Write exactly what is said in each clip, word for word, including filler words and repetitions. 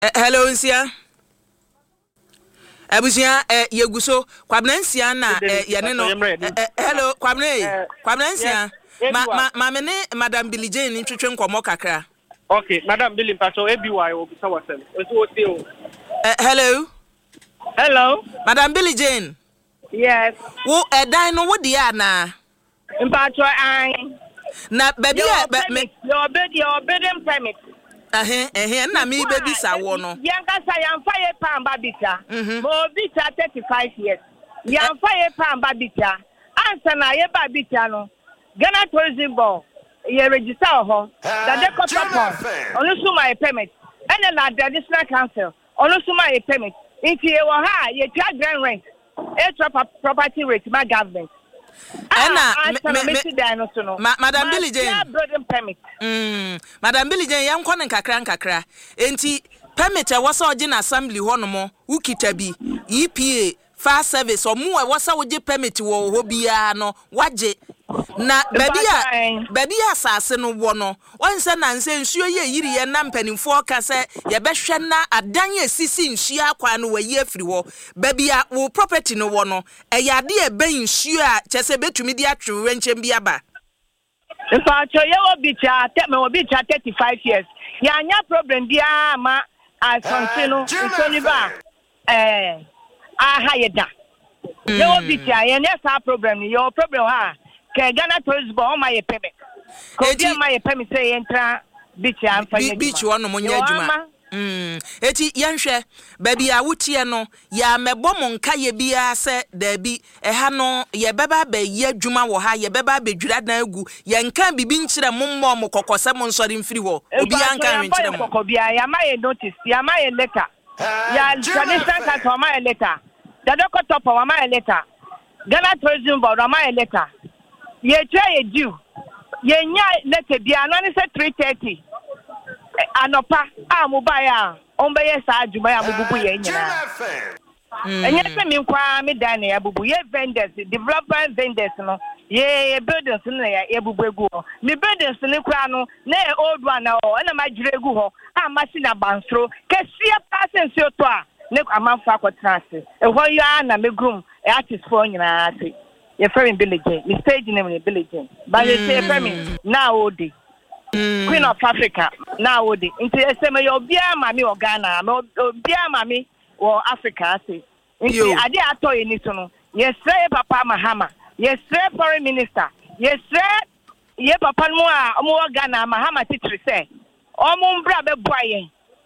Hello nsia. Abusia eh yeguso kwabna nsia na yene no hello kwabna kwabna nsia ma ma ma me ne Madam Billie Jane ntwetwe nkomo kakra. Okay, Madam Billie Pacho A B Y obisa wasem. Otu oti o. Hello. Hello. Madam Billie Jane. Yes. Wo edan no wo dia na. Mpacho ai. Na baby me your bed your bedroom permit. Eh eh na me baby sa wo no. Yankasa yamfa ye pamba bita. Mo bita thirty-five years. Yamfa ye pamba bita. Ansa na ye ba bita no. Ghana Tourism Board ye register ho. That they cut up. Onu suma ye permit. And na the additional council. Onu suma ye permit. Inti ye wo ha ye charge grand rent. E property rate my government. Ana ma Madam Billie Jane mm Madam Billie Jane yankɔ ne nkakra nkakra enti permit e wasa oje na assembly hɔ no mo ukita bi E P A fire service omu e wasa oje permit wo ho bia no waje na baby a baby asase no wo no wonse na nse nsuo ye yiri ye na mpanimfo ka se ye behwe na adan esisi nsuo akwa no wayi afiri ho baby a wo property no wo no e yade e ben nsuo a chese betumi di atwe wenchem bi aba nfa cho ye obi cha te me obi cha thirty-five years ya anya problem dia ma asonse no nso ni ba eh aha ye da ye obi cha ye ne sa problem ni your problem ha ke Ghana Tourism Board ma ye permit ko dia ma ye permit say entra beach amfa ye beach wono mo nya adwuma mm eti yenhwe baby a wotie no ya mebo mo nka ye bia se da bi e ha no ye beba ba ye adwuma wo ha ye beba ba dwira dan agu ye nka bibi nkyere mo mo mo kokose mo nsori mfiri wo obi anka nkyere mo kokko bia ya ma ye notice ya ma ye letter ya traditional council ma ye letter da doko top wa ma ye letter Ghana Tourism Board ma ye letter ye try ye due ye nya letter bia no ni say three thirty anopa a mo ba ya on be ye sa adwuma ya bubu ye nyina enye se mi kwa mi dan ya bubu ye vendors developer vendors no ye buildings no ya ye bubu egu ho mi buildings ni kwa no na old one na o na ma jire egu ho a ma si na bansro kesia pasen si oto a ne amanfa akotrase e ho ya na megrum e artist for nyina ase ye frame Billie Jane mi stage name ni Billie Jane but ye say frame na odi Queen of Africa now would into say your bia mami or Ghana no bia mami or Africa say into ade ato ni so no yes say Papa Mahama yes say foreign minister yes say ye papa no a mo Ghana Mahama titiri say o mo mbra be boaye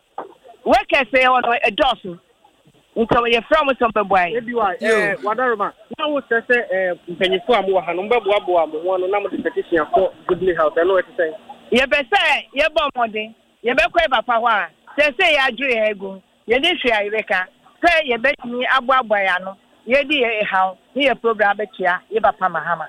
we can say on a dosu into ye from some be boaye eh wadaroma na wo say eh mpanyifo am wo ha no be boa boa mo ho no na mo de petition for Goodley House no what say ye be say ye bo mode ye be kwa papa ho a say say ya adwure egu ye de hwe ayireka say ye betimi aboabo ya no ye di ye haw ye program betia ye papa Mahama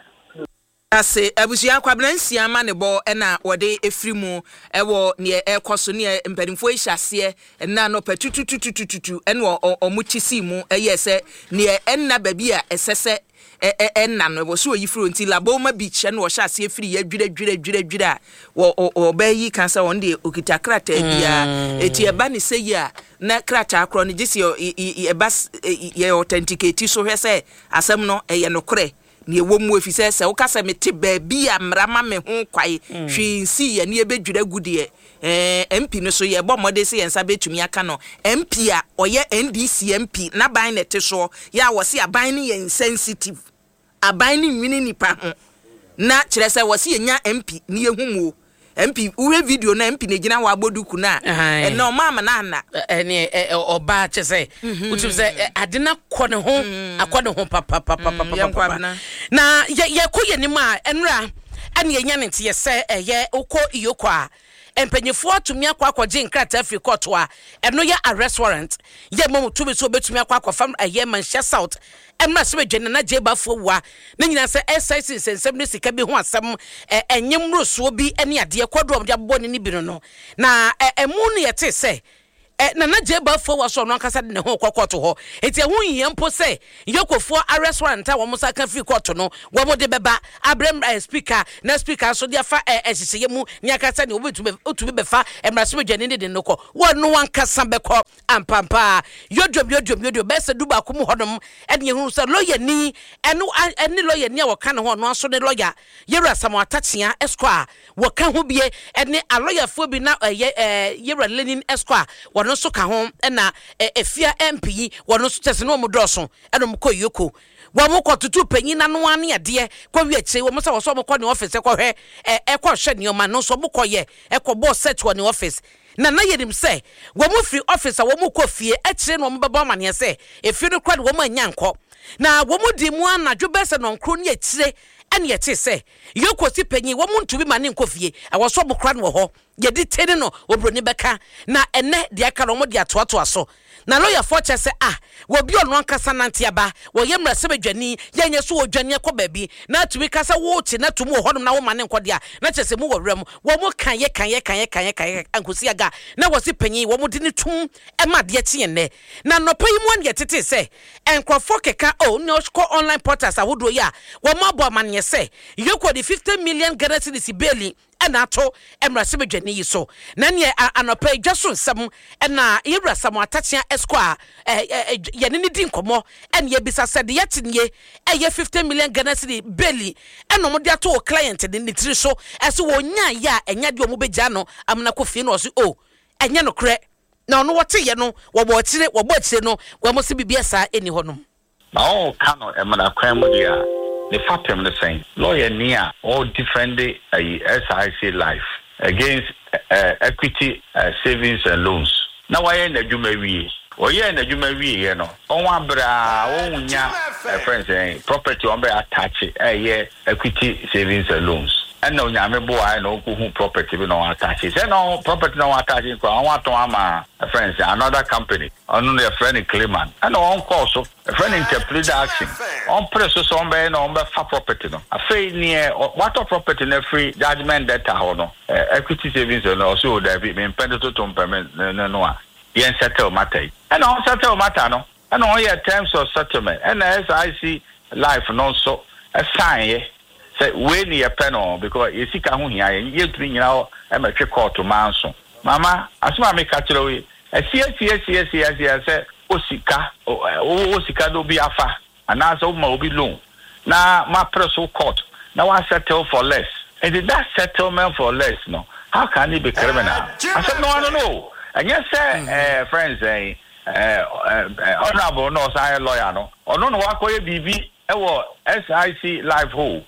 ase abusia kwabna nsia ma ne bo na wode efrimu ewo ne ekoso ne mpanimfo ehyiase na no patutututututu ene omutisi mu eye se ne enna babi a esese enna no wo so yifro nti Laboma Beach na wo hyase efiri ya dwira dwira dwira dwira wo obayi kan sa won de okita krata bia eti eba ne seyi a na krata akro ne gisi e bas ye authenticate so hwese asem no eye no kore ne wo mu efise se wo kasa mete baabi a mrama me ho kwai hwe nsi ye ne ebedwira gudie eh M P no so ye bo mode se yensa betumi aka no M P a oye N D C M P na ban nete so ya wo se aban ne ye insensitive aban ne nwini nipa ho na kire se wo se yenya M P ne ye humu M P uwe video na M P ne gina wa aboduku na e no mama na na ene oba chese utu se adena kɔ ne ho akɔ ne ho papa papa papa na ye koye ni ma enra ene yenya ne te se eye okɔ iyoko a empanyefo atumi akɔ akɔgye nkrata Africa court a eno ye arrest warrant ye mom tumi so betumi akɔ akɔfam eye Manchester South emma se bedwene na jebafo wa na nyina se S I C sensem ne sika bi ho asem enyem rosuo bi ene ade kɔdom de abɔ ne ni bi no na emu ne yete se eh na na je ba fo wa so no ankasa de ne ho kokoto ho enti ehun hie mpo se yekofo arrest warrant a wo musa ka fi court no wo mo de beba abrem uh, speaker na speaker so de afa ehihye mu ni akasa ne obetu otu befa emraso dwane ne de no ko wo no wankasa beko ampampa yodwom yodwom yodwom be se duba ko mu hodom e de ehun se lawyer ni eno ene lawyer ni a wo ka ne ho no aso ne lawyer yewra samo atachia esquire wo ka ho bie ene a lawyer fo bi na yewra lenin esquire no so ka ho na efia M P wono so tese no mo doso eno mo koyoko wo mo kotutu panyin na no ane ade kwa wi ache wo mo se wo so mo ko ne office ko hwe e ko hwe ne o ma no so mo koye e ko boss set wo ne office na na yerim se wo mo free office wo mo ko fie a kire no mo baba ma ne se efie no kwa wo mo anya nko na wo mo di mu anadwo bese no nkro ne akire ene ye te se yoko si panyin wo mo ntubi ma ne nko fie a wo so mo kra no ho ye di tene no obroni beka na ene de aka no mo de atoato aso na lawyer for che se ah wo bi ono ankasa nante aba wo ye mrase badwani ye nye so odwane ekọ baabi na tumi kasa wo ti na tumu ho na wo ma ne nkọ de a na che se mu wo wrem wo mo kan ye kan ye kan ye kan ye kan ankosi aga na wo si panyin wo mo di ne tum e ma de tie ne na no payi mu an ye tete se enkrofo keka o ne ko online portals ahodo ya wo mo abo amane se yeko di fifty million Ghana cedis beli ena to emrase badwani yi so na ne anopa dwaso nsem ena yewra samo atachia esquire eh ye ne di nkomo ena ye bisa said ye tinye eh fifty million Ghana cedi beli ena mo de ato client de ne tiri so ese wo nya ya enya de omo begya no amna kofie no so o enya no kre na ono wote ye no wo bo kire wo bo kire no wo mo se bibia sa eni honom na o kano emna kwan mu dia the fatem the same lawyer near all defend the uh, S I C life against uh, equity uh, savings and loans. Now why na djuma wie o ye na djuma wie ye no on wa bra o nya friends eh property on be attach eh ye equity savings and loans and no nya me bo ai no ko hu property be no attach say no property no attach ko on wa to ama friends another company on their friend claimant and on call so a friend interpret action on press so on be no on be fa property no afei near what of property na free judgment data ho no equity savings no so there be me pend to to payment no no yen settle matter and on settle matter no and on your terms of settlement and S I C life no so a sign say we ni a penal because you see ka hu hia ye tumi nyina e ma twe court manso mama asuma me ka kire we e sie sie sie sie sie say osika osika do bi afa ana so ma obi loan na ma press court na wa settle for less and did that settlement for less no how can it be criminal I said no I don't know and yes say uh, friends eh uh, uh, honorable no say lawyer no ono no wa koye bibi e wo S I C live hole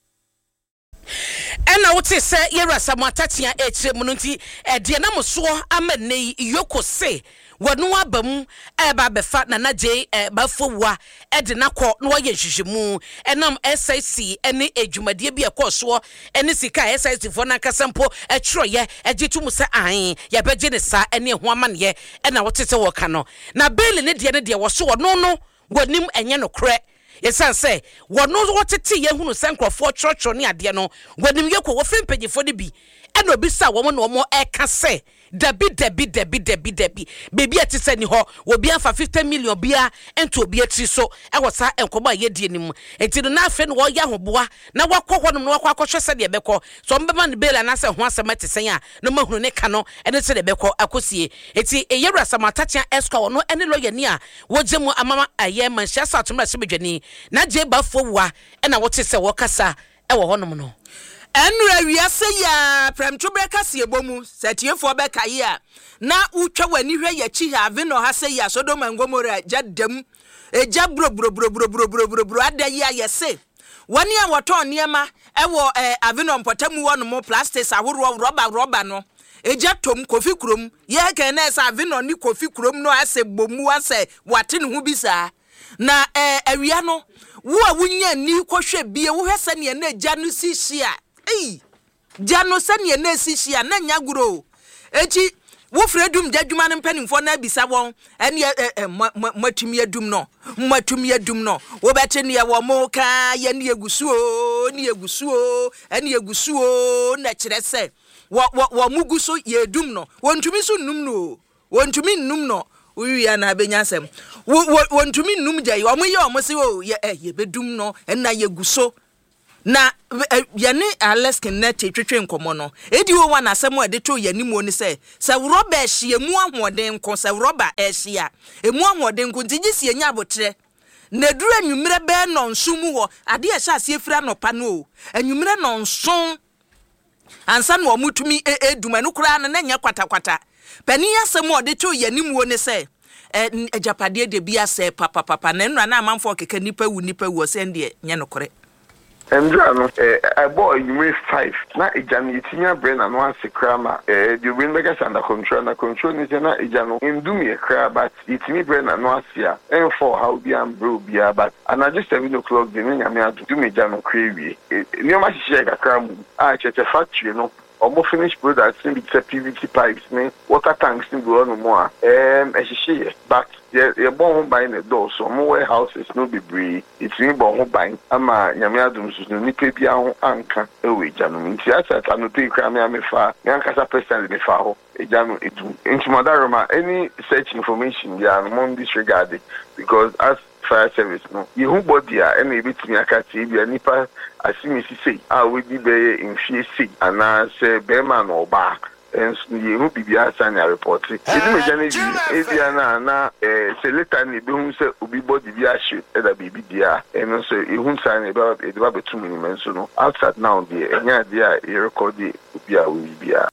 ena wote se yewra samatatia echire mu nti e de na moso amane yoko se wonu abam e ba befa na na je e ba fowa e de na kọ no ye hwehwemu enam S I C ene edwumade bi ekoso ene sika S I C fo na kasampo e kyroye e gyetum se an ye beje ne sa ene ho amane ena wote se wo ka no na bail ne de ne de wo so no no wonim enye no kre yesan say wono wotete ye hunu sankrofo church ne ade no wonim ye ko wo fempagifo de bi ena obi sa wo mo no mo e ka say dabi dabi dabi dabi dabi bebi atise ni ho obi afa fifty million bia ento obi atiri so e wosa enkoba ye die nim enti no na afe no wo ya hoboa na wakọ honom no wakọ akọhwe se de beko so mbeba ne bela na se ho asema tesen a no mahunu ne ka no ene se de beko akosie enti eyewra samatachia esco wo no ene lawyer ni a wojemu amama aye manhia sa atomra se bedwani na je bafo wa ena wote se wo kasa e wo honom no enra wiase ya premtwo breka se ebomu setiefo beka yi a na utwa wani hwe ya chi have no ha se ya Sodoma ngomora jadam eja bro bro bro bro bro bro bro bro adayi ayese wani a woton niema ewo avino mpotamu wono mo plastics ahoro rubber rubber no eja tom kofi krom ye ke na esa avino ni kofi krom no ase bomu ase wate ne hu bisa na eh awia no wo a wunya ni kohwe bie wo hwese ne na eja no sihia ei jano sane na sihia na nyaguro echi wo fredum jadwuma ne mpanimfo na bisa won ene matumi adum no matumi adum no wo bete ne wo mo ka ye ne egusuo ne egusuo ene egusuo na kire se wo wo muguso ye dum no wo ntumi so num no wontumi nnum no wi ana benya sem wontumi nnum gya omo ye omo se o ye ye bedum no na ye guso na ye ne Aleskin net twetwe nkomo no edi wo wa na asem o de to ye nimu ni se se roba ehie mu ahoden nko se roba ehie a emu ahoden nko ntigi sie nya abotre na duru anwumre be no nsumu wo ade ehye ase efira no pa no anwumre no nson ansa no omutumi eduma no kura na nya kwata kwata pani asem o de to ye nimu ni se eh ejapade de bia se papa papa na nra na amanfo keka nipa wu nipa wu se ndie nya no kore Andra no eh I bought you five na ejano yitinya brain na no asekra ma eh the win make us under control na control ni na ejano ndum ye kra but itimi brain na no asia and for how be am bro bia but and I just seven o'clock the nya me adu me ejano krewi ni o ma hihye kakra mu a cheche factory no almost finished products in the P V C pipes me water tanks in go no more um ehihye but yeah, you're born buying a door, so more warehouses no be bree. It's me born buying. Ama nyamiadum so no nipa bia ho anka ewe janu. Nti asa ta no pe kra me amefa. Nyanka sa person me fa ho. Ejanu edu. Into madaroma any search information ya no mon disregard it because as fire service no. You who body a na ebetimi aka ti bia nipa asimi sisi a we di be in fie si ana se be man or back. And you who be the report. It is a na selector ni be who say ubi body be a shoot at a baby dear, and also you who sign about it about two minutes. So no outside now, dear, and yeah, dear, you record the ubia will be a.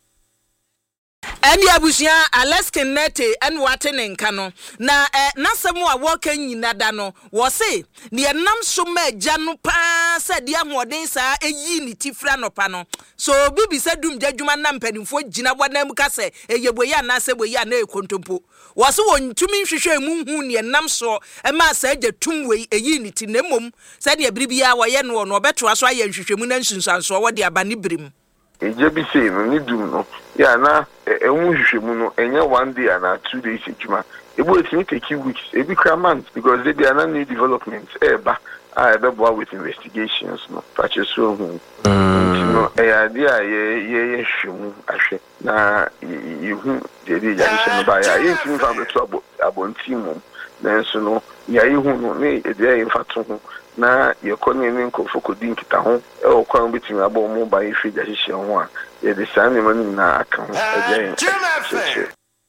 Eni abusia Aleskin nete en watene nka no na eh, nasemu a woka nyina da no wo se ne nam so ma agya no pa se de ahoden sa eyi ni tifra no pa no so bibi se dum djadwuma na mpanimfo gina bwanam ka se eyeboya na se boya na ekontompo wo se wontumi hwehwe mu hu ne nam so e ma sa agya tumwe eyi ni ti nemom se de biribia wo ye no no beto aso aye hwehwemu na nsunsanso wo de aba ne birim eje bi se no ni dum no ya na enwu hwehwemu no enye one day and two days ejuma ebo etimi take weeks ebi kra months because they be an new development eba I be boa with investigations no patches so hu no e idea ye ye hwehwemu ahwe na you hu dey dey ya no ba ya ye ntimi fa be to abontimum na so no ya ye hu no ne e dey infato hu na yekoni ni nkofo kodi nkita ho e o kwan betimi abo mo ba ifi da hihye ho a ye de sane mani na aka ho eje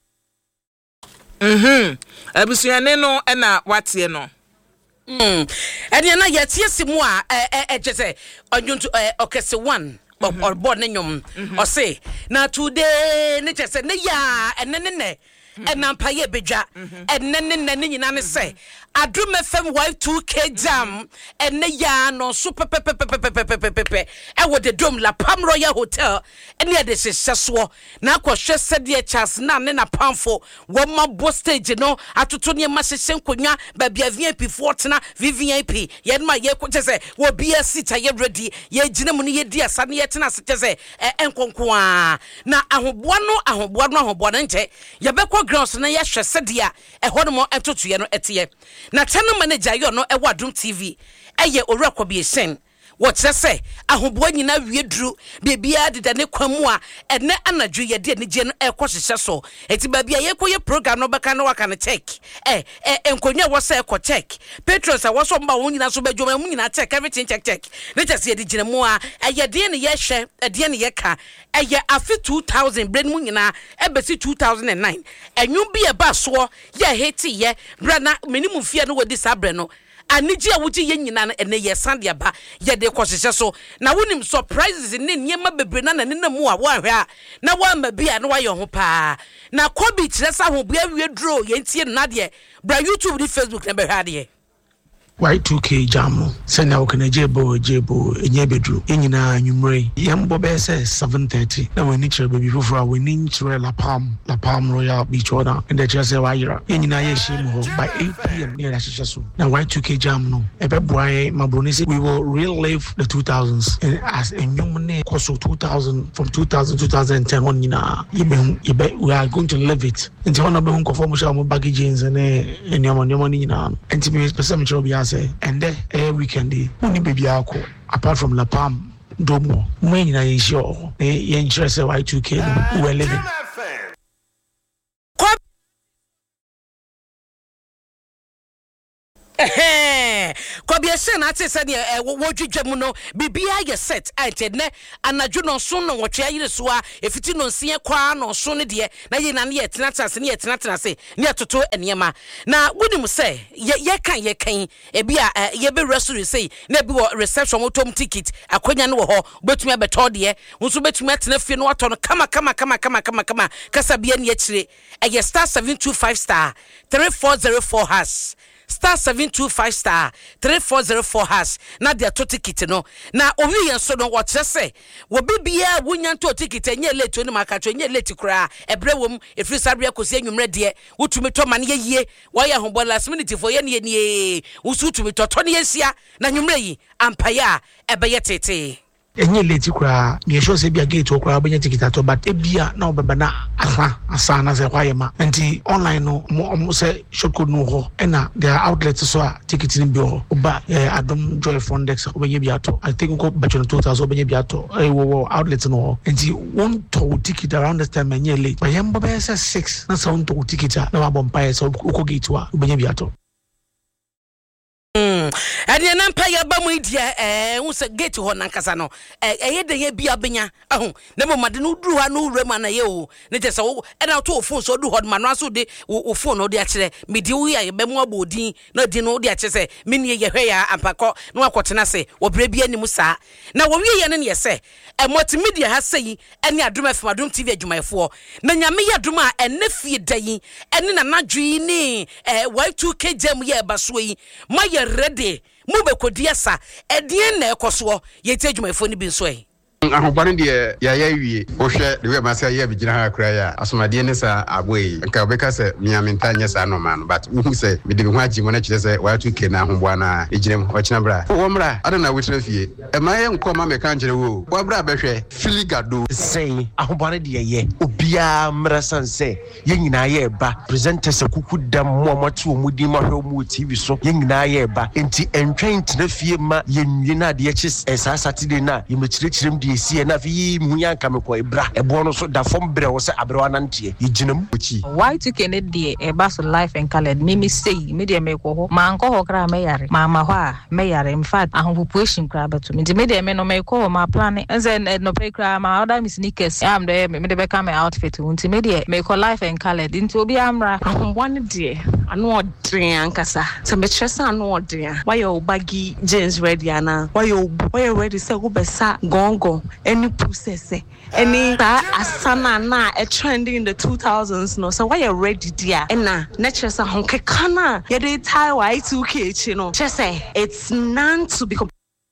mhm abusuane no e na watie no mm ene na yetie simu a e jese onjuntu okese one or board ne nyom o say na today ne jese ne ya ene ne ne ena mpaye bedwa ene ne ne nyina ne se Adrum F M Y two K jam ene ya no so pepepepepepepepepe e wo de dom La Palm Royal Hotel ene de hyehyso na akohwe sede chance na ne na pamfo wo ma bo stage no atoto ne ma hyehye nkonwa ba bia V I P fortena V V I P ye ma ye ko tese wo bia seat ye ready ye gina mu ne ye di asa ne ye tena se tese enkonko a na ahoboa no ahoboa no ahoboa no nche ye be ko grounds na ye hwe sede a e ho no mo etoto ye no etiye na channel manager yo no e wadum T V eye orekwa sen what say ahoboa nyina wie duru bebia de ne kwamu a ene anadwo ye de ne je no e kwohyehyɛ so eti ba bia ye koye program no beka no waka ne check eh eh enkonwa wo say ko check patrons a wo so mba wo nyina so badwoma mu nyina check everything check check ne just ye de gina mu a eye de ne ye hwɛ de ne ye ka eye afi two thousand brain mu nyina e besi two thousand nine enwum bi e ba so ye heti ye bra na minimum fie no wodi sabre no aniji a wuji ye nyina ene ye sande aba ye de kwosese so na wonim surprises ne nyema bebre na na ne mu a wo ahwe a na wa ma bia na wa ye ho pa na kobi kire sa ho bia wie dro ye ntie na de bra YouTube ni Facebook na be hwa de Y two K jam senya okana jebo jebo enye bedru enyina nwumre yembo be say seven thirty na wani chere baby foforo wani chere La Palm La Palm Royal Beach order and the chere say wayira enyina ye shim ho by eight p m near hyehyɛ so na Y two K jam no ebe boaye mabroni say we will relive the two thousands and as enyum ne koso two thousand from two thousand two thousand ten on nyina yebe yebe we are going to live it until one of them confirm mo sha mo baggage jeans ne enyama nyama ni nyina enti me person me chere say and then every weekend only baby ako apart from La Palm domo when na ensure eh ensure say Y two K we living eh Kobia se na te se de wodwedwa mu no bibia ye set antene anadwo no so no wotwe ayire so a efiti no nsie kwa no so ne de na ye na ne ye tenatase ne ye tenatase ne atoto enema na wonim se ye kan ye kan e bia ye be restaurant say na bi wo reception motom ticket akonya ne wo ho betumi abeto de nso betumi atena fie no wato no kama kama kama kama kama kama kasa bia ne akire e star seven two five star three four zero four hash star seven two five star three four zero four hash na dia to ticket no na owi yen so no wo kire se wo bibia wonya to ticket enye late oni makacho enye late kura ebre wom efri sabria kosi anwumre de wotumi to man ye yie wo ya ho last minute for ye ne ye usu tumi to to ne yesia na nwumre yi ampaya ebe ye tete enye leti kura me show se bia gate okura benya ticket ato but ebia na obeba na asa asa na se kwaye ma nti online no mo se shortcode no ho ena their outlets so a ticket ni bi ho oba adom joy fondex obenya bi ato I think ko bachon two thousand obenya bi ato e wo outlet no ho nti one to ticket around this time enye late but yembo be say six na sound to ticket na wa bompa so ko gate wa obenya bi ato Mm. Adi na mpa ya ba mu idia eh hu se gate ho nankasa no eh yede ye bia benya ahu na mo made no duru ha no wura na ye o ne je se wo e na to phone so du ho ma no aso de wo phone no de a kire me di wo ya ye ba mu abodin na di no de a kire se me ne ye hwe ya ampako no akotena se wo bra bia ni mu saa na wo wie ye ne ne se e multimedia ha sei ene adom afim adom T V adwumayefo na nyame ye adom a ene fie dayi ene na nadwi ni eh Y two K jam ye ba so yi ma ye ready mu be kodiasa edien na ekoso ye ti adwumayefo ni bi nso e ahobane de ya ya wie wo hwe de we ma se ya bigina ha kra ya asomade ne sa aboyi nka obeka se miamenta nya sa no man but wo se me de ho agi mo na kire se wa tu ke na ahobwa na ejinem o kina bra wo mra ada na wetra fie e ma ye nko ma me kan kire wo wa bra behwe filigado sei ahobane de ye obia mra sanse ye nyina ye ba presenters akuku dam mo moto omudi ma hwe mu T V so ye nyina ye ba enti entwen tena fie ma ye nwie na de ye chi sa Saturday na ye mechire chirem de si na fi munya nka me ko ebra ebo no so da fom bre wo se abrewa nantie yiginam ochi why to kene de e ba so life and colored me me say me de me ko ho ma nko ho kra me yare ma ma ho a me yare in fact ahon population kra beto me de me de me no me ko ma plan enze no pay kra ma order me sneakers am de me de be ka me outfit unti me de me ko life and colored into obi amra one de anu odren ankasa so me tresa anu odren why your baggy jeans ready ana why your why you ready say go besa gongo any process any asana na a trending in the two thousands no so why you ready there and na nature sa honke kana ya dey tie Y two K you know just say it's none to be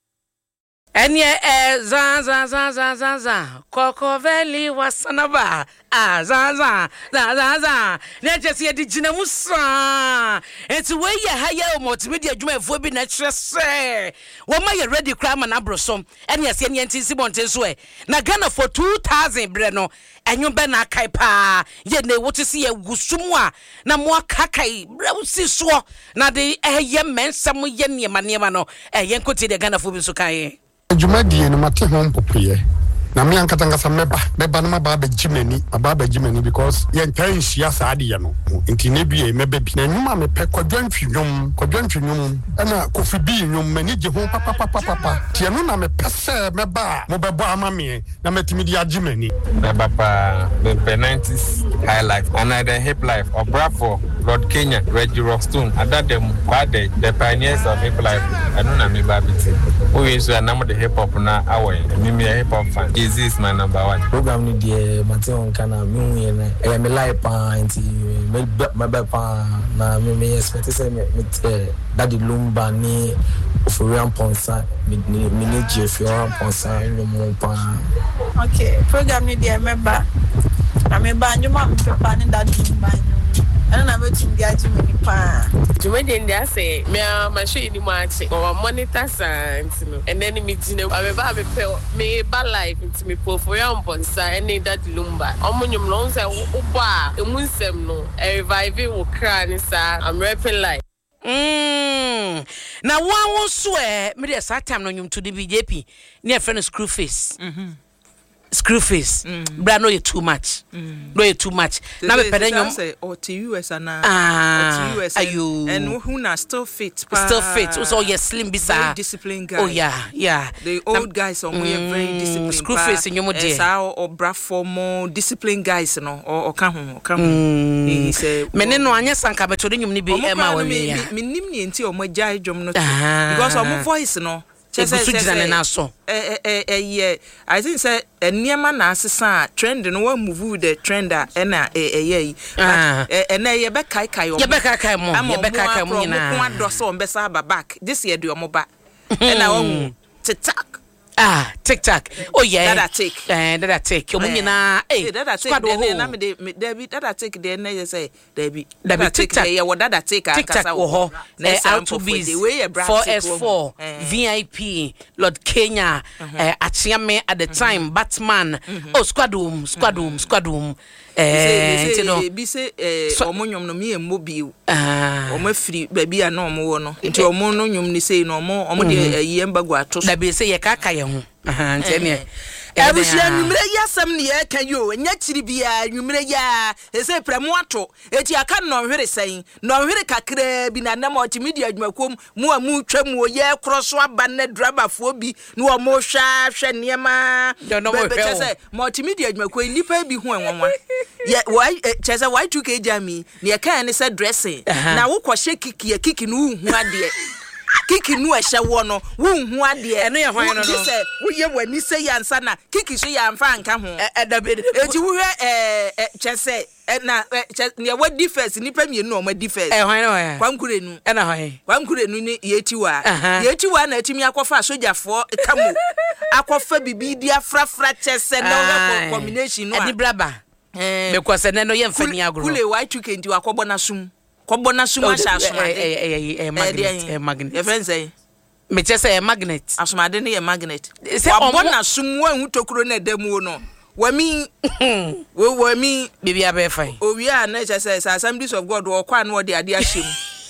enye eh za za za za za za koko veli wasanaba ah za za za za za na jesi edi ginamu sa enti we ye ha ye multimedia adwumayefo bi na kire se wo ma ye ready crime na brosom ene yesi ene enti sibonte so e na Ghana for two thousand bre no enyo be na kai pa ye ne wote se ye gusumu a na mo akakai bre usi so na de eh ye mensam ye ne ma ne ma no eh ye nkoti de Ghana fo bi so kai Jumadi no mate hom popie na me ankatanga sa meba meba na ba ba jimani aba ba jimani because ye ntan hia sa de ye no nti ne bi e meba bi na nyuma me pe kwadwantwinwom kwadwantwinwom ana kofi bi nwom mani je ho papa papa papa tie no na me pese meba mo bebo ama me na metimi di ajimani meba pa the nineties high life and the hip life of Bravo Lord Kenya Reggie Rockstone adadem kwade the pioneers of hip life anu na meba biti o yesu anam the hip hop na away me me hip hop fan. This is my number one program ni die Mateo kana me na e me live pa nti me me be pa na me me expect say me Daddy Lumba ni Ofurian Ponsa me me ni Jeffio Ponsa no mo pa okay program ni die member na me ba nyuma me pa ni Daddy Lumba and na wetin dia ji me pa Juma de ndia say me ma show ni mo ache o monitor sant no and then me dine I be ba be pe me ba live nti me Ofurian Ponsa any Daddy Lumba omonyum no say wo ba emunsem no e revive wo kra ni sa I'm rapping live. Mm. Na one so eh me dey that time no nyum to the B J P near friend Screwface. Mhm. screw face bra no you too much no you too much na me pede nyom say o to U S ana ah to U S ayo and who na still fit still fit so you slim bisa disciplined guy oh yeah yeah the old guys are mm, very disciplined screw face nyom de sa or bra for more disciplined guys no or ka ho ka ho he say me ne no anya sanka betode nyom ni bi e ma wa me ya me nim ni enti o mo jai dwom no because o mo voice no Chesu jina na so eh eh eh yeah I think say eniema na asesa trend no wa move the trender e na eh eh eh na ye be kai kai o ye be kai kai mo ye be kai kai mo nyina mo ado so mbesa ba back this year do mo ba e na wo TikTok ah TikTok oh yeah that take eh that take o nyina eh that take dey na me dey David that take dey na you say David that take dey wo that take akasa wo na out to be four S four V I P Lord Kenya eh Achiame at the time Batman oh squadum squadum squadum eh ntino bi say eh omonyom no me mobile ah omafiri ba bia na omo wo no nti omo no nyom ni say no omo omo de ayi embago ato da bi say ye kaka ye ho aha ntene Ebusia nwumre yasam ne ye kan yo nya kiri bia nwumre ya ese premu ato eti aka no hwere sen no hwere kakra bi na na multimedia adwumakom mu amu twam wo ye kroso aba na driverfo bi no o mo hwa hwe niema bebe se multimedia adwumakom nipa bi hu enwanwa ye why chese why two K jami ne kan ne se dressing na wo kwo hye kiki ya kiki no hu ade kiki nu ehye wo no wo hu ade eno ye hwan no no se wo ye wani se yansa na kiki so ya mfa nka ho eti wo hwe eh chese na ne wa defense nipa mienu o ma defense eh hwan no ya kwankurenu e na hwan kwankurenu ni yetiwa yetiwa na atimi akofa sojafo kamo akofa bibidi afrafra chese na combination no adi braba eh because ne no ye mfa ni agro kule why two K ndi akobọ na sum kobọ na sum asha asomade eh eh magnet eh magnet e friends eh me che say magnet asomade ne ye magnet kobọ na sum wa hu tokuro na damu no wami we wami bibia be fine owi a na che say Assemblies of God wo kwa na wo de ade ahyem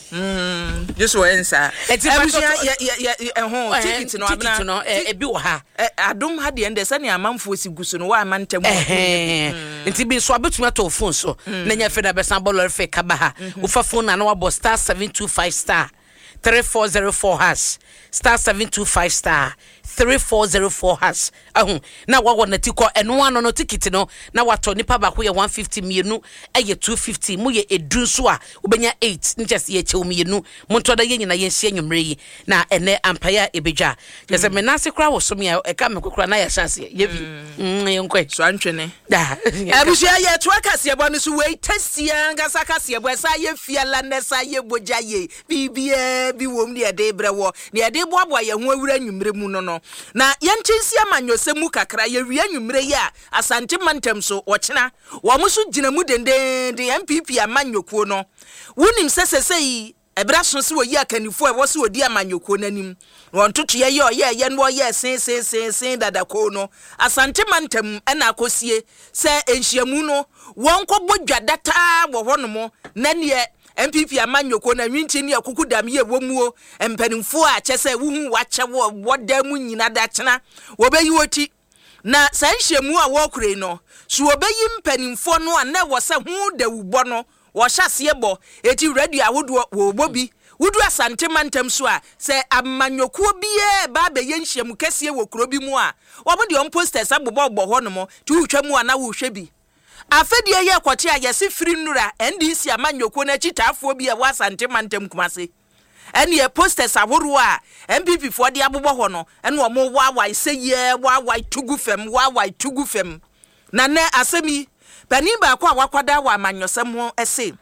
mm just wo ensa ebusia ya ya ehon ticket no abna ticket no e bi wo ha adom ha de ende sane amanfo siguso no wa amantam eh nti bi so abetuma to phone so na nya feda be san bolor fe kaba ha wo fa phone na na wa bo star seven two five star three four zero four hash star seven two five star three four zero four hash ahun na wa wona tiko eno ano no ticket no na wato nipa ba ko ye one fifty mienu eye two fifty mu ye edun so a obenya eight nchese ye chew mienu monto da ye nyina ye hye nwumre yi na ene ampaya ebedwa yese me na se kra wo so me e ka me kokora na ya chance ye bi mm ye nkwe so antwene da abusia ye to akase bo no so we tasia ngasa kase bo sa ye fiala na sa ye boja ye bibia bi wom ne de brewo ne de boabo ye ho awura nwumre mu no no na yenchisi amanyose mu kakra ye wi anwumre ya asante mantem so wochena wo mo so gina mu denden de M P P amanyokuo no wonim sesesei ebra so se wo yi akanifo e wo se odi amanyokuo nanim won toto ye ye ye ye no ye sen sen sen sen dada ko no asante mantem e na akosie se enhyiamu no won kobɔ dwadata wo honomo na ne M P P amanyoko na nwinti ne akuku dam ye womuo empanimfo a kyese wuhu wache wo wodamu nyina da kyena wo beyi woti na sanhyemu a wo kure no so wo beyi mpanimfo no a na wo se hu da wubɔ no wo hyase bo eti radio awodo wo bobi wudu asante mantem so a se amanyoko bie ba be yenhyemu kese wo kuro bi mu a wo mo de on posters abobɔ bɔ ho no mo ti wutwa mu a na wo hwɛ bi afedie ye kwoti a yesi free nura N D C amanyoko na chitafo bi e wasante mantem kumase ene e posters ahoro a M P P fo de abobɔ ho no ene o mo waawai seye waawai tugu fem waawai tugu fem na na asemi pani ba kwa wakwada wa amanyosem ho ese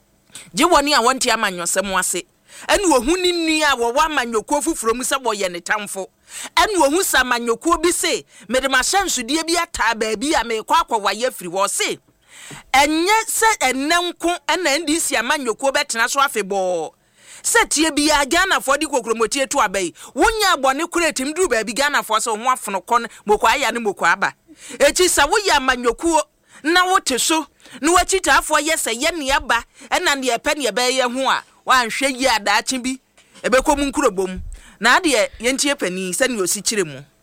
je woni a wonti amanyosem ase ene ohun ni nni a wo wa amanyoko fufuro mu se bo ye ne tamfo ene ohun sa amanyoko bi se mede ma hyansudie bi ata ba bi a me kwa akwa ye firi wo se enye se enenko ene N D C amanyoko betena so afebo se tie bi a Ghana fo di kokromotie to abai wonya abone kuretim duru ba bi Ghana fo se ho afono kon moko aya ne moko aba echi sa wo ya amanyoko na wote so no wachita afo ye se ye ne aba ena ne epe ne ebe ye ho a wan hwe yi adaache bi ebekom nkurobom na ade ye ntie pani se ne osi kire mu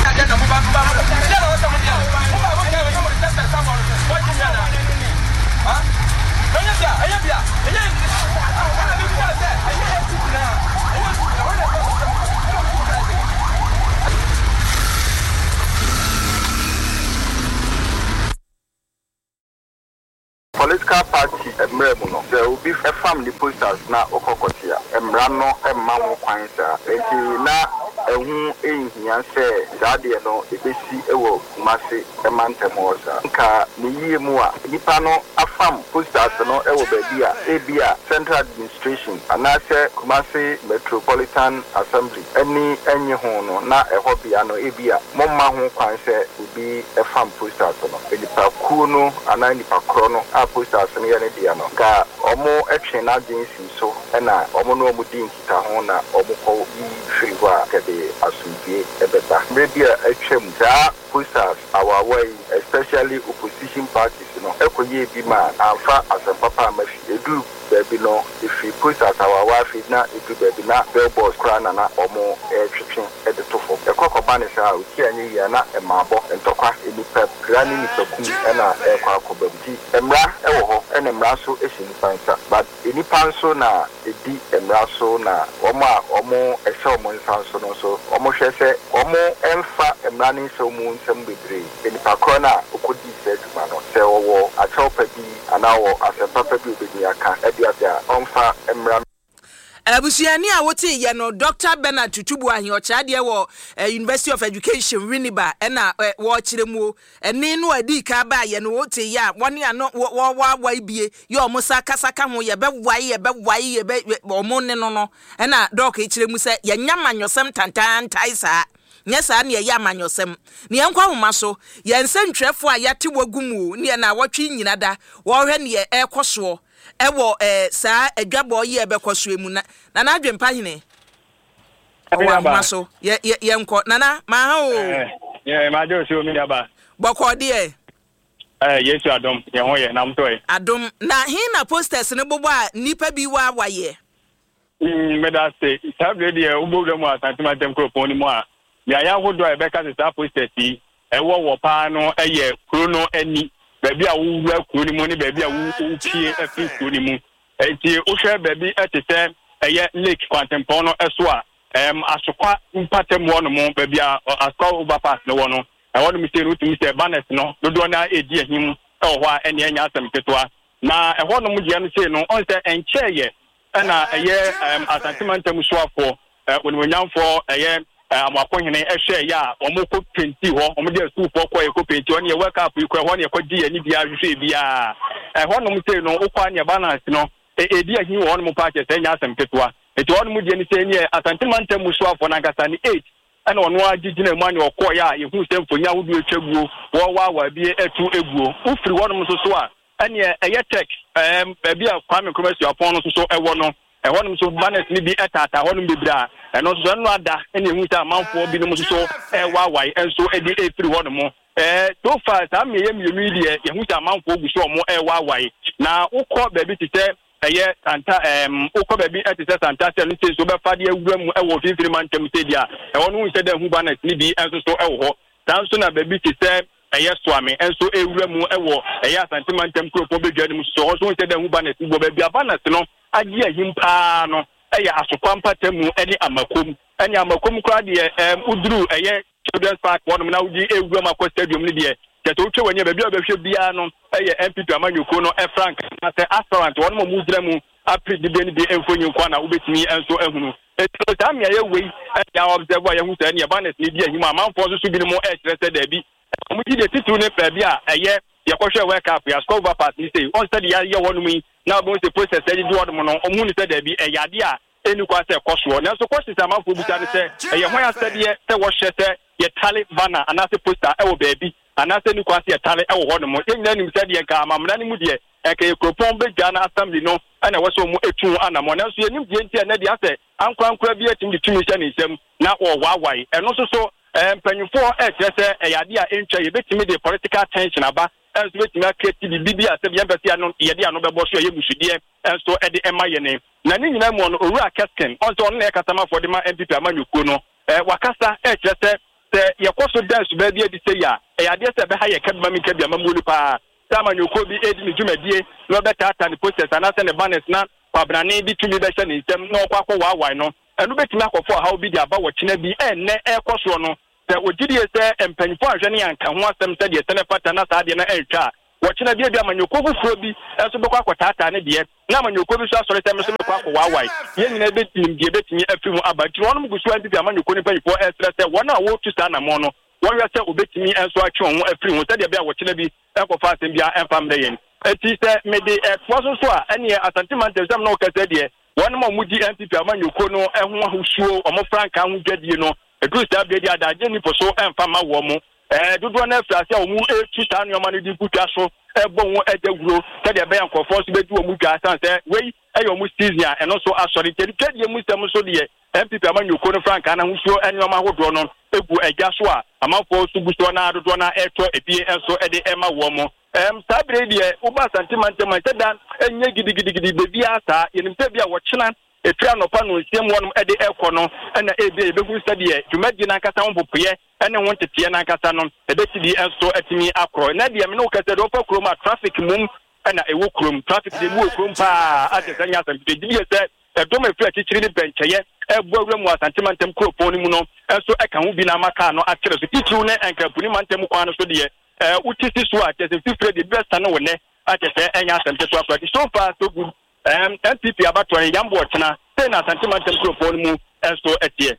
Political party emremuno there will be a family posters na okokotia emra no emma ho kwan sa enti na ehu ehia se zade no ebesi ewo kumase emantemo sa nka ne yie mu a nipa no afam posters no ewo baabi a ebia central administration anase kumase metropolitan assembly eni enyi ho no na eho bia no ebia momma ho kwan se obi efam posters no enipa ku no ana nipa kro no posters no yene dia no ka omo etwe na agency so na omo no omo din kita ho na omo ko yi free wa kede asubie ebeba maybe etwem da posters our way especially opposition parties no ekoye bi ma amfa asempapa amafi edu baby no if you posters our wife na edu baby na billboards kra na na omo etwetwe edetofo ekokoba ne sha uti anyi ya na emabo entokwa enipa grani ni peku na ekwa akobamti emra ewo ho ene emra so ehini pansa but enipa so na edi emra so na omo a omo ehye omo nsan so no so omo hwese omo emfa emra ni so mu nsem bebre enipa kro na okodi se duma no se wo achopa bi anawo asempapa bi obedi aka edi abia omfa emra Abusiani a wote ye no Doctor Bernard Tutubu ahi ochade wo University of Education Winneba na wo kiremu eni no adi ka ba ye no wote ye a woni ano wo wa wa bie ye omo saka saka ho ye be wai ye be wai ye be omo ne no no na doc e kiremu se ye nyamanyosem tantan taisa nyesa na ye amanyosem ne yenkwa homa so ye nsentwefo a yate wagumu ne na wotwe nyina da wo hwe ne ekoso ewo eh saa adwabo ye bekoso emu na na adwempa hene owa maso ye ye nko nana ma ha o eh ye ma jo so mi aba boko de eh yesu adom ye ho ye na mto e adom na hin na posters ne bobo a nipa bi wa waye mm me da say sabre de ubodom asantima dem kropon ni mu a ya ya hodo e beka se sa posters yi e wo wo pa no eye kro no ani baby a wura kuro ni mu ni baby a wupie afi kuro ni mu enti o hwe baby etete eye lake kwantempon no eso a em asokwa mpatem wo no mu baby a asokwa overpass no wo no e wo no mi se rutu mi se banners no dodo na edi ahim e wo ho a ene anya asem ketwa na e ho no mu je no se no on se enche ye na eye em asantimantem so afo onwonyamfo eye amakohene ehwe ya omoko penti ho omde asu fo ko eko penti oni e wake up iko ho ne eko di ani bia hwe bia e ho no mte no ukwa ne balance no e edi ahi ho no mo pa che se nya asem ketwa eti ho no mu die ni se ni asantimantem muso afo na gasa ni eight ana ono agigina mu ani okọ ya ye hu se mfonya hudu etwaguo wo wa wa bie etu eguo ufiri ho no so so a ene eye tech em bia kwame komasi apon no so so ewo no e ho no so balance ni bi etata ho no bibra eno so no ada ene hu ta manfo bi no so e wa wai enso edi e three ho no mo eh so far ta me yem yemi die ye hu ta manfo gu so mo e wa wai na ukọ baby tete eye santa em ukọ baby etete santa se no se so be fa de awura mu e wo fifiri mantem se dia e wo no hu se da hu balance ni bi enso so e wo ho tan so na baby tete eye swame enso ewura mu e wo eye asantimantem kropo bedwa ni mu so so hu se da hu balance bo baby balance no agi ahim pa no eye asokwa temu ene amakom ene amakom kra de em uduru eye children's park wonum na udi ewura makọ stadium ni de teto utwe wanye baby obehwe bia no eye M P P amanyoko no e frank na se aspirant wonum mu dira mu apri de beni de enfonyi kwa na ubetimi enso ehunu eto tam ya yewei ya observe ya hu se ne banet ni dia hima manfo so so bi no e kire se da bi mu di de titu ne pa bia eye yakọhwe wake up ya score over pass ni say on said ya ye wonum na bo se process e di wonum no omu ni se da bi e yade a eni kwa se koso na so kosi sa manfo buta ni se e ye ho ya se de se wo hye se ye tale banner anase poster e wo baabi anase ni kwa se ye tale e wo ho no mo ye nyina ni se de ka amamna ni mu de e ka ye kropon be gana assembly no ana wo so mu etu anamo na so ye nim de ntia na de ase ankwankwa bi etim de tumi se ni nsem na wo wawai eno so so mpanyufo e kire e yade a entwa ye betimi de political tension aba enso betimi aketi bi bibia se bi empesi ano ye de ano bebo so ye busudie enso e de ema ye ne na ni nyina mu no owura kesken onto on na kasama for de ma M P P amanyuko no e wakasa e kire se sɛ yɛkɔ dance baabi adi sɛ ya ɛyɛ adeɛ sɛ ɛbɛha yɛ kaduma mi kabi ama mu paa sama nyoko bi edi ne dwumadie na ɔbɛtaata ne posters anaasɛ ne banners na kwabrane bi tumi bɛhyɛ ne nsɛm na ɔkɔ akɔ waawae no ɛno bɛtumi akɔfo ɔhaw bi de aba wɔkyena bi ɛnnɛ ɛkɔ soɔ no sɛ ogyidie sɛ mpanyinfo ahwɛ ne yɛnka ho asɛm sɛ deɛ sɛ ne fata na saa deɛ na ɛntwa a wɔkyena bi bi amanyɔkɔ foforɔ bi ɛso bɛkɔ akɔtaataa ne deɛ na amanyɔkɔ bi so asɔre sɛ mɛso bɛkɔ akɔ waawae yɛn nyinaa bɛtim deɛ bɛtumi afiri mu aba nti wɔnom gu so antipi amanyɔkɔ ne mpanyinfoɔ ɛsrɛ sɛ wɔn a wɔtu saa namɔ no wɔhwɛ sɛ obɛtumi nso atwe wɔn ho afiri ho sɛdeɛ bɛa wɔkyena bi ɛkɔfa asɛm bi a ɛmfa mmerɛ yɛn eti sɛ mede ɛtoa so so a ɛneɛ asantemantam sɛm na wɔkasa deɛ wɔnom a mudi N P P amanyɔkɔ no ɛho ahosuo ɔmo frankaa ho dwadie no ɛduru saa bere de adagye nipo so ɛmfa ma wɔ mo ɛɛ dodoɔ no afiri ase a wɔn etu saa nneɛma no de kutwa so ɛbɔ wɔn ɛgya wuro sɛdeɛ ɛbɛyɛ nkɔfoɔ so bɛdi wɔn dwa asan sɛ wei ɛyɛ wɔn season a ɛno nso asɔre nkyɛn twɛdeɛ mu sɛm so deɛ N P P amanyɔkɔ no frankaa no ahosuo ɛnneɛma ahodoɔ no egu ɛgya so a amanfoɔ so gu so na dodoɔ na ɛtɔ ebie nso ɛde ɛma wɔn mo ɛm saa bere deɛ woba asantemantam sɛ da ɛnyɛ gidigidigidi beebi asa yɛnim sɛ bi a wɔkyena etua nɔpa no nsiam wɔnom ɛde ɛkɔ no ɛna ebi ebehu sɛdeɛ dwumadie nankasa ho popoyɛ ɛne ho teteɛ nankasa no ɛbɛti bi nso ɛtumi akorɔ na deɛ me ne wo kɛsɛ deɛ wɔfa kurom a traffic mum ɛna ɛwɔ kurom traffic deɛ mu wɔ kurom paa ate sɛ nyɛ asɛmpɛ gye bi yɛ sɛ ɛdɔm afiri akyirikyiri ne bɛnkyɛyɛ ɛbɔ awura mu asantemantam kuropɔn no mu no ɛnso ɛka ho bi na amakaa no akyerɛ so titiriw ne ɛnkapuni mantam kwan no so deɛ ɛɛ wote si so a kyɛ sɛ fifire deɛ bi bɛsa ne wɔ nɛ akyɛ sɛ ɛnyɛ asɛmpɛ so akora so far so good um N P P abatɔ yambo ɔkyena sɛ na asantemantam kuropɔn no mu ɛnso ɛteɛ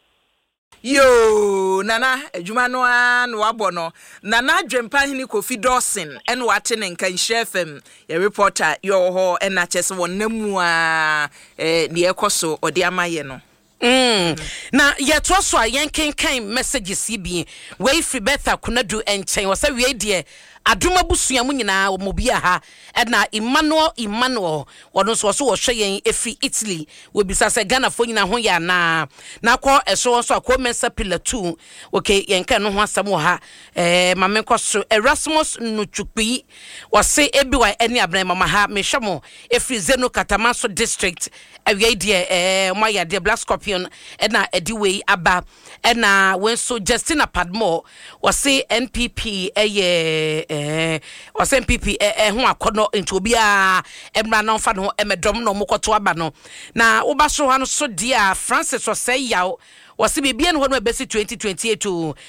yo nana adwuma no a no wabɔ no nana adwempa hene Kofi Dawson ɛna wate ne nka Nhyira F M yɛ reporter yɛ hɔ ɛna kyɛ sɛ wɔn namu a eh ne ɛkɔ so ɔde amayɛ no Mm. Na yɛtoa so a yɛnkenkan messages yi bi wei firi Betha Kunadu ɛnkyɛn wɔ sɛ wei deɛ adoma busua mu nyinaa wɔ mobi aha ɛna Emmanuel Emmanuel wɔno nso wɔso wɔhwɛ yɛn ɛfiri Italy wɔbisa sɛ Ghana fo nyina ho yɛ anaa na kɔ ɛso nso akɔ mensa pillar two okay yɛnka no ho asɛm wɔ ha eh ma menkɔ so Erasmus Nuchukwi wɔse ebi wa ɛne abran mama ha mehwɛ mo ɛfiri Zeno Katamaso district awie deɛ eh mo ya deɛ Black Scorpion ɛna ɛdi wei aba ɛna wenso Justina Padmore wɔse N P P ɛyɛ eh wɔse N P P eh ho akɔnɔ nti obi a ɛmra na ɔfa no ɛmɛdɔm no mo kɔto aba no na woba so ha no so dia Francis wɔse yaw wɔse bibia no ho no bɛsi twenty twenty-eight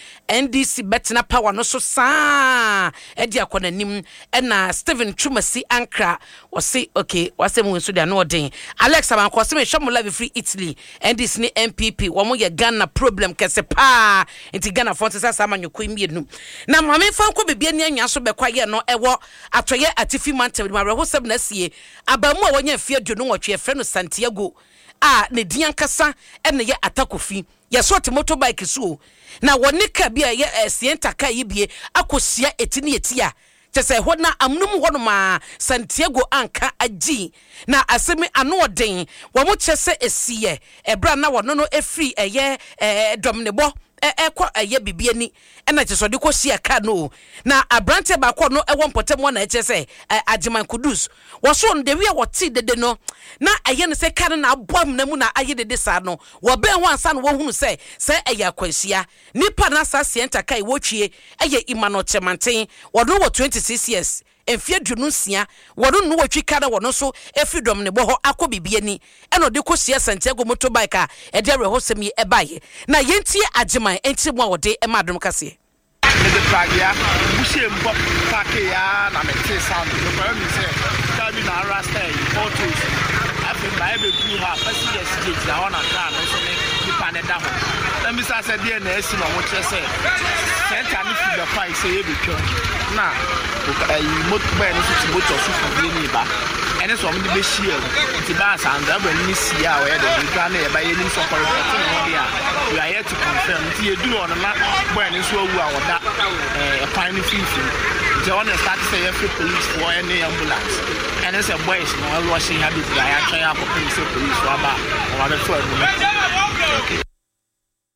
N D C betena power no so saa ɛdi akɔna nim ɛna Stephen Chumasi Ankra wɔse okay wɔse mo nso dia no ɔden Alex Abankɔ se me hwɛ mo live free Italy N D C ne N P P wɔn mo yɛ Ghana problem kɛse pa nti Ghana fo nte sasa amanyɔkɔ mienu na mame fa nkɔ bibia ne anwa so bɛkwa yɛ no ɛwɔ atɔyɛ atifi mantam ma reho sɛm na sie abamu a wɔnya fie aduonu wɔtwe frɛ no Santiago a ne dian kasa ene ye atakofi ye so te motorbike so na woni ka bia ye sienta ka yibie akosia etini etia kyese ho na amnum ho no ma Santiago anka agi na asemi ano oden wo mo kyese esiye ebra na wono no efri eye domnebo ekɔ eye bibie ni ena kyesode kɔ sia ka no na abrante ba kɔ no ɛwɔ mpotem wona kyese Ajiman Kudus wo so no de wi a wɔte dede no na eye ne se ka na abom na mu na aye dede sa no wo ben ho ansa no wo hunu se se eye akwansia nipa na sa sienta kai wo twie eye Imano Chemanten wo no wo twenty-six years enfie dunu sia wono no watwi kada wono so efidom ne bo ho akobibie ni eno de kosia Santiago motorbike a e de reho semi e baye na yentie Ajiman enti mo wode e madom kase ne de pragia busie mbo pake ya na mete sound no kwa mi se ka bi na rasta yi photos afi ba e be du ha pasi yes stage na ona ka no so ne ni pane da ho na mi sa se de na esi no mo che se center ni fi the fight say e be twa na ayi motorbike no so motor so fi ni ba ene so mo de be share ti ba sa anda ba ni si a we de ga na e ba ye ni so for report no dia we are here to confirm ti e du on na boy ni so awu a woda eh fine fifi the one start say every police for any ambulance and it's a boys no rushing habit guy I try up police police wa ba wa be for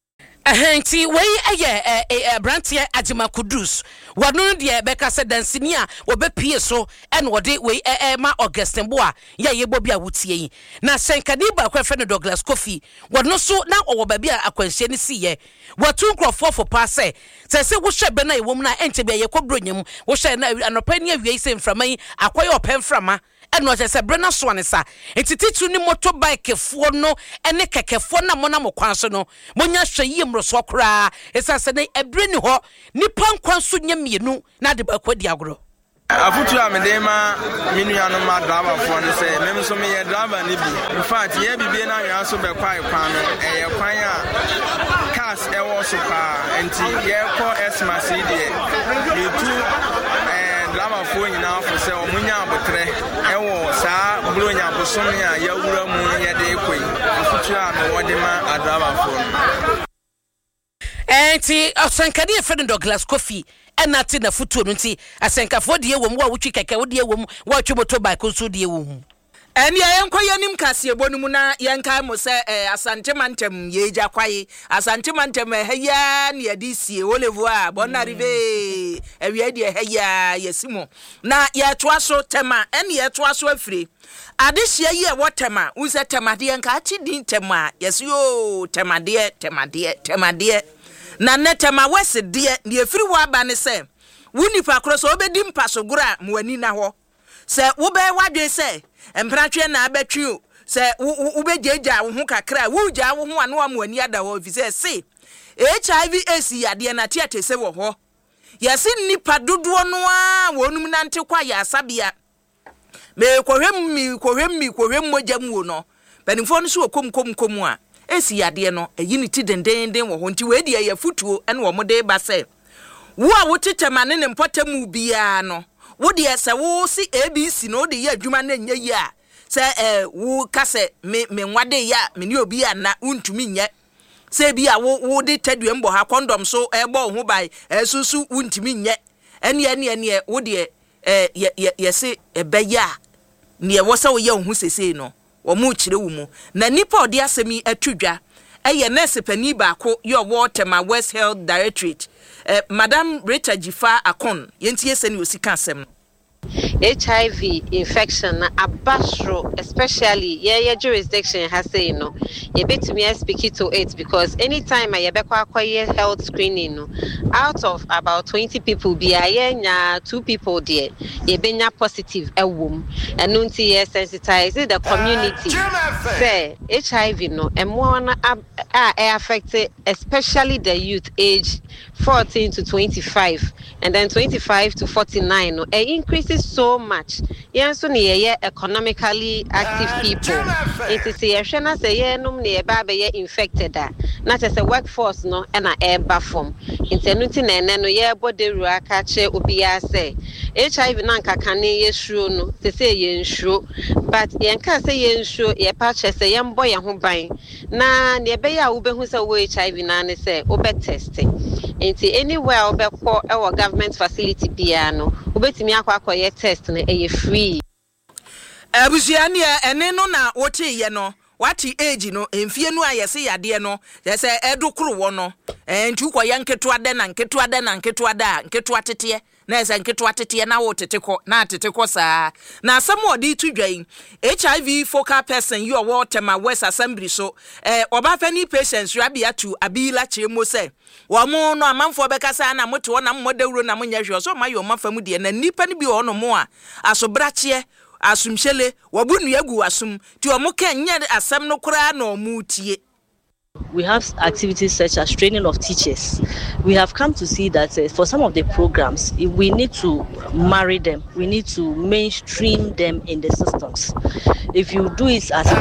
Ahenti wei eye eh brantie Ajima Kudus. Wanu de beka se dansini a wobepie so en wode wei eh ma Augustin Boa ya yebo bia wutie yi. Na senkani ba kwa fene Douglas Kofi. Wanu so na owo ba bia akwanhye ne siye. Watu nkrofo fo pa se. Se se wo hye be na ewom na ente bia yekobronyem. Wo hye na anopa ni awie se mframa yi akoye opemframa. Eno je se brena so ne sa entititu ni motorbike fo no ene kekefo na mo na mo kwan so no monya hwe yimro so kra esa se ne ebre ni ho nipa nkwan so nya mienu na de ba kwadi agoro afutu amede ma minua no ma driver fo no se mem so me ye driver ni bi in fact ye bibie na hwa so be kwai kwan no e ye kwan a cars e wo so pa enti ye ko esma C D e tu drama fo nyina fo se omunya abotre ewo saa bronya bosom ya yawura mu ye de ekoi afutu a no wode ma drama fo enti asankade e fede Douglas Kofi enati na futu no nti asankafo de ewom wa wutwi keke wo de ewom wa twi motorbike nso de ewom eni yenko yanim kase ebonum na yenka mo se asante mantem yeja kwaye asante mantem heya ne adisie olevu a bonarive ewie de heya yesimo na ye toa so tema eni ye toa so afire adehia yi e wotema unse temade yenka achi din tema yesyo temade temade temade na netema wese de ne efiri wo aba ne se wunipa kro so obedi mpaso gura mwani na ho se wo be wadwe se empratwe na abetwi o se ubejeja wo hu kakra wo gya wo hu anu amwani ada ho fi se se H I V AIDS yade na tiate se wo ho yesi nipa dodo no a wonum nante kwa ya asabia me kohwem mi kohwem mi kohwem mojam wo no benifo no so kom kom kom a esi yade no eyi ni ti dendenden wo ho nti we de ya futuo ene wo mode ba se wo a wotetemane ne mpotamu bia no wo de se wo si A B C no de ya adwuma na nya yi a se eh wo kase me me nwade ya me ni obi ya na untumi nye se bi a wo wo de tadue mbo ha condom so ebo ho bai esusu untumi nye ene ene ene wo de eh ye ye se ebeya ne wo se wo ye ho sesei no wo mu kire wo mu na nipa odi asemi atudwa eye nurse pani ba ko yo Waterma West Health Directorate eh Madam Rita Jifa Akon yentie se ne osika asem H I V infection na abashro, especially yeah your jurisdiction has say no you bet me speak to it because anytime I yebekwa akwaye health screening no out of about twenty people be nya two people there you benya positive ewom and nunti yes sensitize the community say H I V no and one are affected especially the youth age fourteen to twenty-five and then twenty-five to forty-nine no it increases so much yes so near economically active people it is a shena say ye num ne ba be ye infected that not as a workforce no and a air form intenuti na ene no ye body ru aka che obi ya say H I V na nka kan ye shuro no se say ye nshuro but ye nka say ye nshuro ye pa che say ye mbo ye ho ban na ne be ya wo be hu say wo H I V na ne say wo be testing enti anywhere wo be ko e wo government facility bia no wo betimi akwa akoye test no e free abusia ne ene no na wote ye no wati age no emfie no ayese yade no yese edukuru wo no enti ukoye nketo ade na nketo ade na nketo ada nketo atete na yese nketo atete na wo teteko na teteko saa na asem odi tudwan H I V focal person you Waterma West Assembly so eh obafani patients rabia to abila chemo se wo mo no amanfo bekasa na mote wo na mmodawuro na munya hwe so mayo mafamu de na nipa ni bi wo no mo a asobrache asumshele wabunu yagu asum ti omuke nye asem no kura na omutie. We have activities such as training of teachers. We have come to see that uh, for some of the programs, we need to marry them. We need to mainstream them in the systems. If you do it as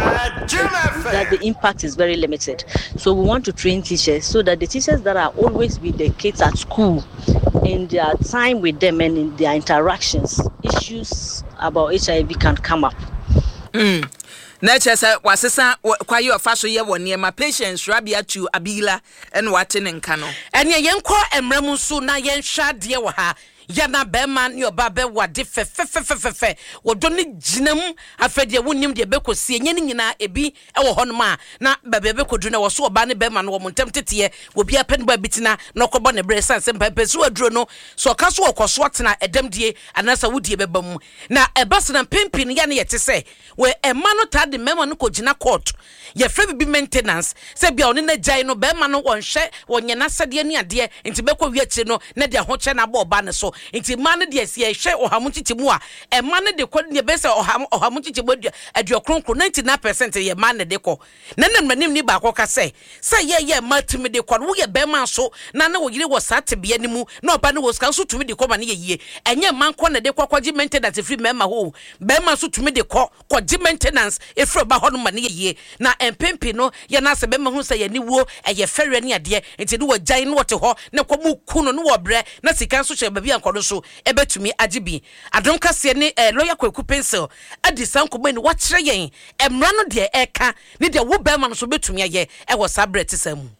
that, the impact is very limited. So we want to train teachers so that the teachers that are always with the kids at school, in their time with them and in their interactions, issues about H I V can come up. Mm. Na chesa wasesa kwa yo fa so ye woni ma patients rabia to abila en wate ne nka no ene yenkọ emramu so na yenhwa de wo ha yana bema ne oba be wade fe fe fe fe fe wodo ne ginam afede wonim de be kosie nye ne nyina ebi e wo hono ma na bebe be kodu na wo so oba ne bema no wo montem tete obi apen ba bitina na okobo ne bre sanse pepe so aduro no so ka so okoso atena edam die anasa wodie beba mu na ebas na pimpin ya ne yete se we ema no ta de mema no kogina court ye frɛ bibi maintenance se bia oni na jai no bema no wonhwe wonye na sade ne ade nti be kɔ wiachi no na de ahoche na ba oba ne so nti ma ne de sie hwɛ ohamu chichimu a ema ne de kɔ ne be se ohamu ohamu chichimu adu kronkron ninety-nine percent ye ma ne de kɔ na na manim ni ba kɔ ka se se ye ye ma tumi de kɔ wo ye bema so na na wo yire wo sate bia ne mu na oba ne wo ska so tumi de kɔ ma ne ye yie enye man kɔ ne de kɔ kɔ gi maintenance free mema ho bema so tumi de kɔ kɔ gi maintenance e free ba ho no ma ne ye yie na empempi no ye na se bema ho se ye ni wo eye fere ne ade enti no wo gyan no wote ho ne kɔ mu ku no no wo bre na sika so hye babia nkɔ so e betumi agibi adom kase ne lawyer Kwaku Pencil adi sankoba ni wo kyerɛ yen emra no de eka ne de wo bema no so betumi aye e wo sabrete samu.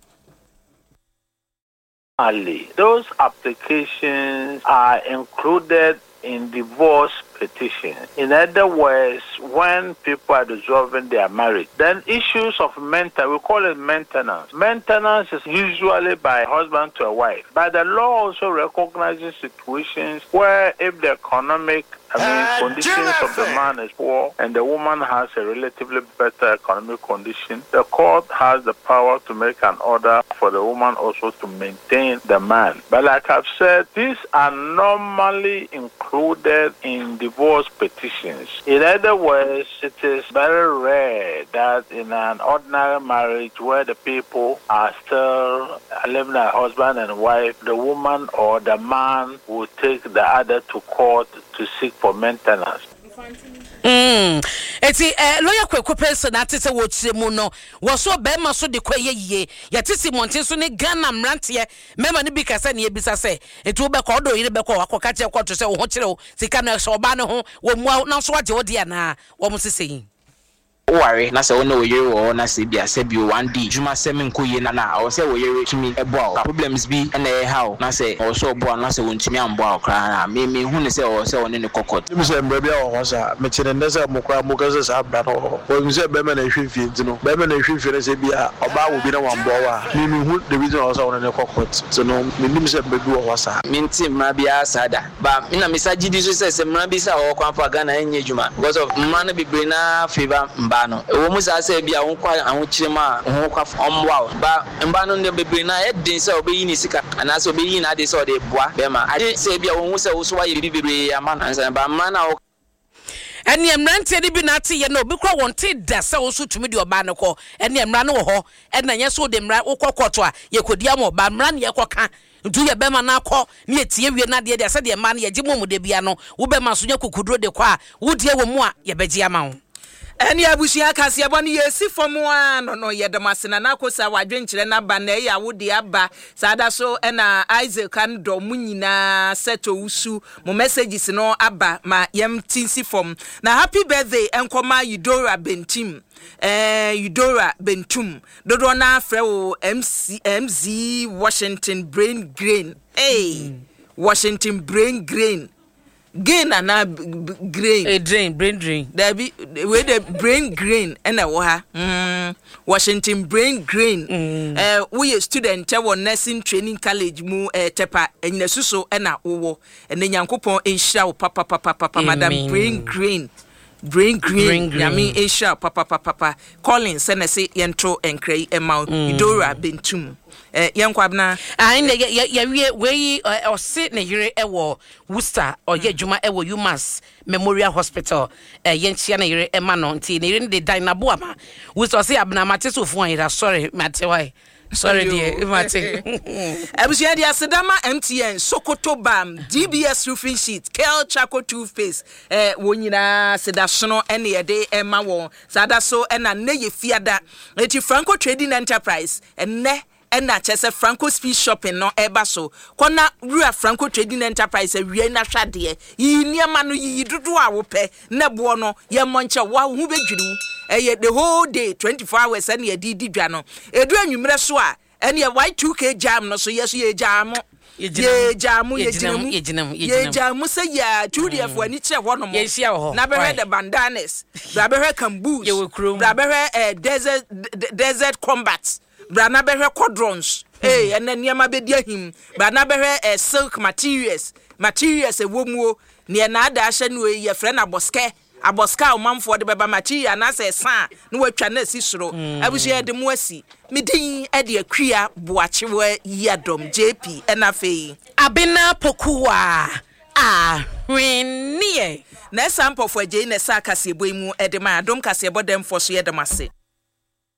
Those applications are included in divorce petition. In other words, when people are dissolving their marriage, then issues of maintenance, we call it maintenance. Maintenance is usually by husband to a wife. But the law also recognizes situations where if the economic I mean, conditions of the man is poor and the woman has a relatively better economic condition, the court has the power to make an order for the woman also to maintain the man. But like I've said, these are normally included in divorce petitions. In other words, it is very rare that in an ordinary marriage where the people are still living as husband and wife, the woman or the man will take the other to court to seek for maintenance. Mm. Eti eh, lawyer Kwaku Pencil na tese wo chire mu no wo so be ma so de kwaye yie ya tese monten so ne Ghana mrante mema ne bi kasa ne ebisa se eti wo be ko do yire be ko akoka che ko to se wo ho chire wo sika na so ba ne ho wo mu na so waje wo de na wo mu sese Wari na se wona oyere wo na se bia se bio one day juma se me nkoye na na o se oyere kimi ebo problems bi na e how na se o so obo na se wontimi ambo akra na me me hu ne se o se woni ne kokot mi se mbra bia o sa me kire ne se mo kwa mo ka se sa bra no o mi se be me na hwefie ntino be me na hwefie ne se bia oba wo bi na wambo wa me me hu the reason o se woni ne kokot so no me nim se be bi o sa me nti mra bia sada ba me na mesaji di so se se mra bi sa o kwa fa Ghana enye juma because of mra na bibre na favor mba no wo musa se bia won kwa ahon kire ma ho kwa omwa ba mba no ne bebe na e din se obeyi ni sika ana se obeyi na de se o de boa be ma ade se bia won se wo so wa ye bibebe ama na nsa ba ma na eni emrante de bi na ate ye na obi kro won te da se wo so tumi de oba ne ko eni emra no wo ho e na nye so de mra wo kokoto a ye kodi am oba mra ne ye koka ntu ye bema na akọ ne etie wie na de de se de ma na ye gimo mu de bia no wo bema so nya kokudro de kwa wo die wo mu a ye beji ama wo Eni abusia kase abo ne yesi fomu a no no yedamase na nakosa wadwenkyere na ba na ya wode aba sada so na Isaac kan do munyina seto usu mo messages no aba ma yem tinsi fom na happy birthday enkoma Eudora Bentim eh Eudora Bentum dodo na frɛ wo M C M Z Washington Brain Grain hey Washington Brain Grain gain na grain a drain brain drain there be with the brain grain and a wa mm Washington Brain Grain mm. uh we student e nursing training college mu uh, tepa enna suso e na wo and nyankopon enhira wo papa papa papa Madam Brain Grain Brain Grain I mean enhira papa papa papa Collins and say yentro enkrai emau Eudora Bentum eh yankwabna ah ne ya ya wie we o se ne yire e wo Worcester o ye djuma e wo UMass Memorial Hospital eh yenchia ne yire e ma no nti ne yire de Dynabo ama Worcester se abna mate so fu an sorry mate why sorry dear mate abusia dia sedama M T N Sokoto Bam D B S roofing sheet Kel Chaco toothpaste eh wo nyina sedasono ene ye de e ma wo sada so e na ne ye fiada eti Franco Trading Enterprise enne ena chese Franco Speed Shopping no eba so kona rua Franco Trading Enterprise awie na hwade yi niema no yi dodo a wo pe na bo no ye monche wa hu bedwiri eye the whole day twenty-four hours ene ye di di dwa no edu anwumre so a ene ye Y two K jam no so yes ye jam ye jamu ye jinamu ye jamu se ya Julia for any chair one more na be the bandanas bra be kambus bra be eh desert desert combat bra na be quadrons eh and then niama be dia him bra na be eh silk materials materials e womuo ne na ada ahye no ye frɛ na boske aboska omamfo de beba material na se san no watwa na si soro abusua de mu asi midin e de akua boachewa yadom J P na fei Abena Pokuwa ah winnie na sample for je na sa kasebo mu e de ma dom kasebo dem fo so ye de mase